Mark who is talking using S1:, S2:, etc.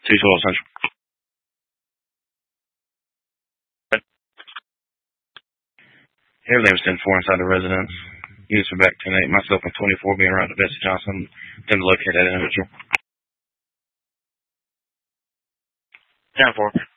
S1: 212 Central. Here lives 10-4 inside the residence. Units are back 10-8. Myself and 24 being around to Bessie Johnson. Then to locate that individual. 10-4.